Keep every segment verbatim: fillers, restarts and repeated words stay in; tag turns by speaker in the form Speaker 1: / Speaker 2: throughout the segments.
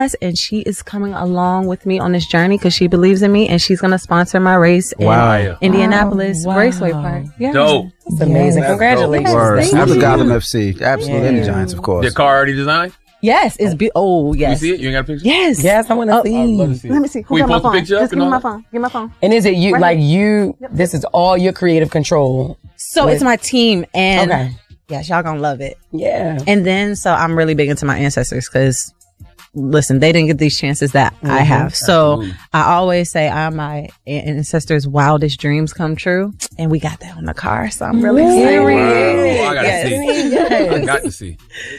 Speaker 1: and she is coming along with me on this journey because she believes in me, and she's going to sponsor my race
Speaker 2: wow.
Speaker 1: in Indianapolis
Speaker 3: wow.
Speaker 1: Raceway Park. Yeah.
Speaker 2: Dope.
Speaker 3: That's amazing.
Speaker 2: That's
Speaker 3: Congratulations.
Speaker 2: dope.
Speaker 4: After Gotham F C. Absolutely. And the Giants, of course.
Speaker 2: Your car already designed?
Speaker 1: Yes, it's be- oh yes.
Speaker 2: You see it? You ain't got a picture?
Speaker 1: Yes.
Speaker 3: Yes, I want to
Speaker 1: Oh,
Speaker 3: see.
Speaker 2: I'd love to see it.
Speaker 1: Let me see. Who
Speaker 2: We
Speaker 1: got my
Speaker 2: post a
Speaker 1: phone?
Speaker 2: picture up
Speaker 1: Just
Speaker 2: and
Speaker 1: give me
Speaker 2: all
Speaker 1: my
Speaker 2: that?
Speaker 1: phone. Give me my phone.
Speaker 3: And is it you,
Speaker 1: Right
Speaker 3: like
Speaker 1: here.
Speaker 3: you, this is all your creative control?
Speaker 1: So
Speaker 3: With-
Speaker 1: it's my team, and
Speaker 3: Okay.
Speaker 1: yes, y'all gonna love it.
Speaker 3: Yeah.
Speaker 1: And then, so I'm really big into my ancestors because, listen, they didn't get these chances that
Speaker 3: Mm-hmm.
Speaker 1: I have. So
Speaker 2: Absolutely.
Speaker 1: I always say I'm my ancestors' wildest dreams come true, and we got that on the car. So I'm really excited.
Speaker 2: Wow. I gotta
Speaker 1: Yes.
Speaker 2: see.
Speaker 3: Yes.
Speaker 2: I got to see.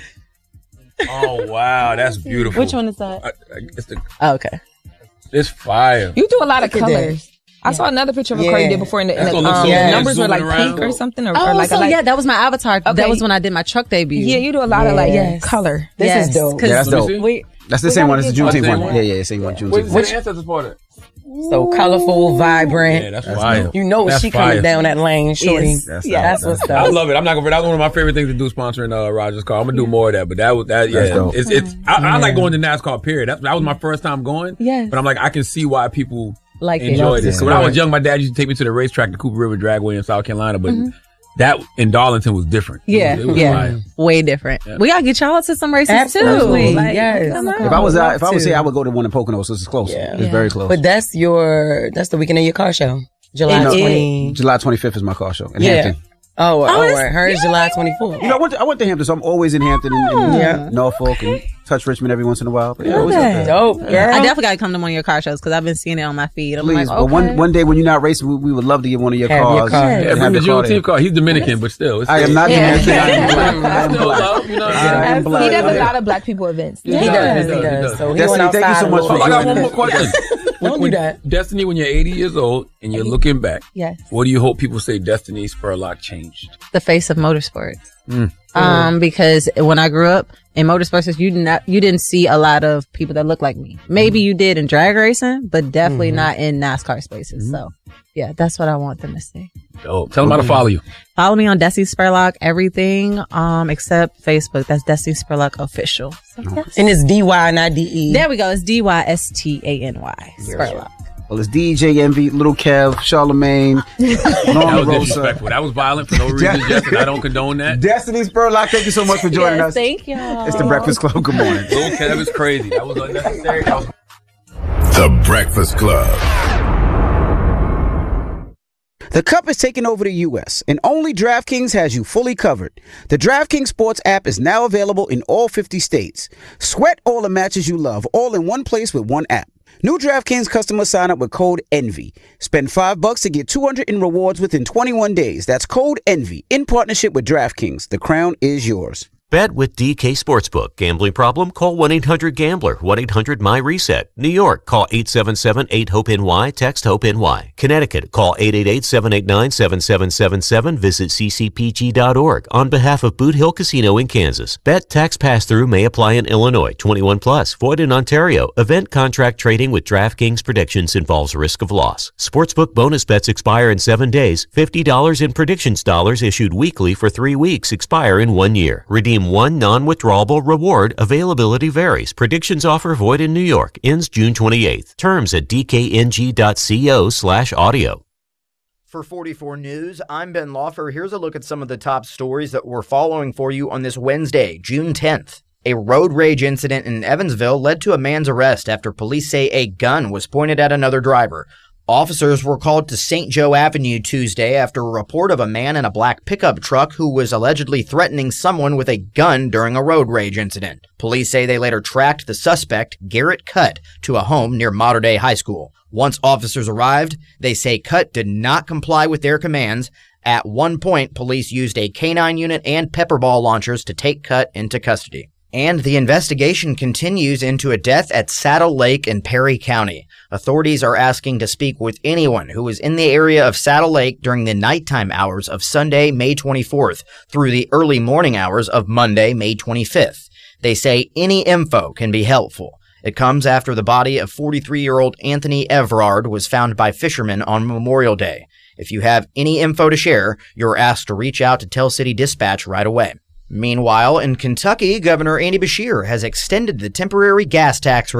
Speaker 2: Oh, wow. That's beautiful.
Speaker 1: Which one is that?
Speaker 2: I, I, it's, the,
Speaker 1: Oh, okay.
Speaker 2: it's fire.
Speaker 5: You do a lot of
Speaker 3: Look at that.
Speaker 5: colors. I saw another picture of a
Speaker 3: Yeah.
Speaker 5: car you did before, and the, and
Speaker 2: That's
Speaker 5: the,
Speaker 2: gonna look
Speaker 5: um,
Speaker 2: so
Speaker 3: good.
Speaker 5: the numbers were like
Speaker 2: Zooming
Speaker 5: pink
Speaker 2: around.
Speaker 5: or something. Or,
Speaker 1: Oh,
Speaker 5: or like
Speaker 1: so
Speaker 5: a, like,
Speaker 1: yeah, that was my avatar.
Speaker 5: Okay.
Speaker 1: That was when I did my truck debut.
Speaker 5: yeah, you do a lot of like
Speaker 1: Yes.
Speaker 5: color.
Speaker 3: This
Speaker 1: Yes,
Speaker 3: is dope.
Speaker 1: 'cause
Speaker 4: Yeah, that's
Speaker 2: Let me
Speaker 4: dope.
Speaker 2: see.
Speaker 1: we,
Speaker 4: That's the
Speaker 1: We
Speaker 4: same
Speaker 1: gotta
Speaker 4: one. It's the
Speaker 1: get
Speaker 4: Juneteenth
Speaker 2: you-
Speaker 4: one. Yeah, yeah, same one.
Speaker 2: Where's
Speaker 4: Juneteenth.
Speaker 2: the ancestors part of?
Speaker 3: So colorful, vibrant.
Speaker 2: Yeah, that's fire.
Speaker 3: You know
Speaker 2: That's
Speaker 3: she
Speaker 2: fire.
Speaker 3: coming down that lane, shorty.
Speaker 1: Yes.
Speaker 4: That's,
Speaker 3: That's what's
Speaker 2: I
Speaker 3: up.
Speaker 2: love it. I'm not gonna. That was one of my favorite things to do, sponsoring uh, Roger's car. I'm gonna do more of that. But that was that.
Speaker 4: That's
Speaker 2: Yeah,
Speaker 4: dope.
Speaker 2: it's it's. I, I like going to NASCAR. Period. That's that was my first time going.
Speaker 1: Yes.
Speaker 2: But I'm like, I can see why people
Speaker 1: like it.
Speaker 2: enjoyed it.
Speaker 4: Yeah.
Speaker 2: So when I was young, my dad used to take me to the racetrack, the Cooper River Dragway in South Carolina. But that in Darlington was different. It
Speaker 1: Yeah,
Speaker 2: was, it was
Speaker 1: yeah,
Speaker 2: fire.
Speaker 1: way different.
Speaker 2: Yeah.
Speaker 1: We gotta get y'all to some races
Speaker 3: Absolutely,
Speaker 1: too. Like,
Speaker 3: yes.
Speaker 1: come on.
Speaker 4: If I was out, if I was
Speaker 3: to.
Speaker 4: here, I would go to one in Pocono, so it's close.
Speaker 3: Yeah.
Speaker 4: It's
Speaker 1: Yeah.
Speaker 4: very close.
Speaker 3: But that's your, that's the weekend of your car show. July
Speaker 1: It is.
Speaker 3: twenty.
Speaker 4: July twenty-fifth is my car show in
Speaker 3: Yeah.
Speaker 4: Hampton.
Speaker 3: Oh, oh,
Speaker 1: it's-
Speaker 3: right. Hers July twenty-fourth.
Speaker 4: You know, I went to, I went to Hampton, so I'm always in Hampton and, and
Speaker 3: Yeah.
Speaker 4: Norfolk and touch Richmond every once in a while. But yeah,
Speaker 1: Love
Speaker 4: always out
Speaker 1: that.
Speaker 4: there.
Speaker 3: Dope, girl.
Speaker 1: I definitely gotta come to one of your car shows because I've been seeing it on my feed. I'm
Speaker 4: Please,
Speaker 1: like,
Speaker 4: but
Speaker 1: okay.
Speaker 4: one one day when you're not racing, we, we would love to get one of your
Speaker 3: Have your
Speaker 4: cars.
Speaker 3: car.
Speaker 4: and
Speaker 2: Yeah,
Speaker 4: have
Speaker 2: bring the
Speaker 4: your car there.
Speaker 2: Juneteenth car. He's Dominican, but still, it's
Speaker 4: I am
Speaker 2: still-
Speaker 4: not
Speaker 1: Yeah.
Speaker 4: Dominican. I am black. I am
Speaker 2: Still
Speaker 4: black.
Speaker 2: love, you know.
Speaker 4: I
Speaker 2: Yeah.
Speaker 4: am black.
Speaker 5: He does a
Speaker 2: Yeah.
Speaker 5: lot of black people events.
Speaker 3: He
Speaker 2: Yeah,
Speaker 3: does,
Speaker 2: he
Speaker 3: he
Speaker 2: does, he
Speaker 3: does.
Speaker 2: does.
Speaker 3: So he
Speaker 4: Destiny,
Speaker 3: went
Speaker 4: thank you
Speaker 3: outside
Speaker 4: so
Speaker 3: a
Speaker 4: much
Speaker 3: little
Speaker 4: for
Speaker 2: I got
Speaker 3: bit.
Speaker 2: one more question.
Speaker 3: Don't do that.
Speaker 2: Destiny, when you're eighty years old and you're looking back,
Speaker 1: Yes.
Speaker 2: what do you hope people say Destiny Spurlock changed?
Speaker 1: The face of motorsports.
Speaker 2: Mm.
Speaker 1: Um, because when I grew up in motorsports, you not you didn't see a lot of people that look like me. Maybe you did in drag racing, but definitely
Speaker 3: Mm-hmm.
Speaker 1: not in NASCAR spaces. So, yeah, that's what I want them to see.
Speaker 2: Oh, tell them how to follow you.
Speaker 1: Follow me on Destiny Spurlock, everything um except Facebook. That's Destiny Spurlock official. So, yes.
Speaker 3: And it's D Y, not D E.
Speaker 1: There we go. It's D Y S T A N Y. Spurlock.
Speaker 4: Well, it's D J Envy, Little Kev, Charlemagne,
Speaker 2: That
Speaker 4: Norma
Speaker 2: was
Speaker 4: Rosa.
Speaker 2: disrespectful. That was violent for no reason, Justin. I don't condone that.
Speaker 4: Destiny Spurlock, thank you so much for joining
Speaker 1: Yes,
Speaker 4: us.
Speaker 1: thank y'all.
Speaker 4: It's the Breakfast Club. Good morning.
Speaker 2: Little Kev is crazy. That was unnecessary. That was-
Speaker 6: The Breakfast Club.
Speaker 4: The Cup is taking over the U S, and only DraftKings has you fully covered. The DraftKings Sports app is now available in all fifty states. Sweat all the matches you love, all in one place with one app. New DraftKings customers sign up with code ENVY. Spend five bucks to get two hundred in rewards within twenty-one days. That's code ENVY in partnership with DraftKings. The crown is yours.
Speaker 7: Bet with D K Sportsbook. Gambling problem? Call one eight hundred gambler. one eight hundred my reset. New York, call eight seven seven eight hope N Y. Text HOPE N Y. Connecticut, call eight eight eight seven eight nine seven seven seven seven. Visit c c p g dot org. On behalf of Boot Hill Casino in Kansas. Bet tax pass-through may apply in Illinois. twenty-one plus. Void in Ontario. Event contract trading with DraftKings predictions involves risk of loss. Sportsbook bonus bets expire in seven days. fifty dollars in predictions dollars issued weekly for three weeks. Expire in one year. Redeem one non-withdrawable reward. Availability varies. Predictions offer void in New York. Ends June twenty-eighth. Terms at d k n g dot co slash audio.
Speaker 8: For forty-four News, I'm Ben Laufer. Here's a look at some of the top stories that we're following for you on this Wednesday, June tenth. A road rage incident in Evansville led to a man's arrest after police say a gun was pointed at another driver. Officers were called to Saint Joe Avenue Tuesday after a report of a man in a black pickup truck who was allegedly threatening someone with a gun during a road rage incident. Police say they later tracked the suspect, Garrett Cutt, to a home near Mater Dei High School. Once officers arrived, they say Cutt did not comply with their commands. At one point, police used a canine unit and pepper ball launchers to take Cutt into custody. And the investigation continues into a death at Saddle Lake in Perry County. Authorities are asking to speak with anyone who was in the area of Saddle Lake during the nighttime hours of Sunday, May twenty-fourth, through the early morning hours of Monday, May twenty-fifth. They say any info can be helpful. It comes after the body of forty-three-year-old Anthony Everard was found by fishermen on Memorial Day. If you have any info to share, you're asked to reach out to Tell City Dispatch right away. Meanwhile, in Kentucky, Governor Andy Beshear has extended the temporary gas tax